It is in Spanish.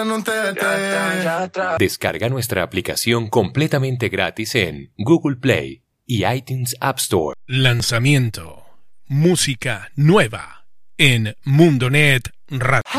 Descarga nuestra aplicación completamente gratis en Google Play y iTunes App Store. Lanzamiento. Música nueva en Mundonet Radio.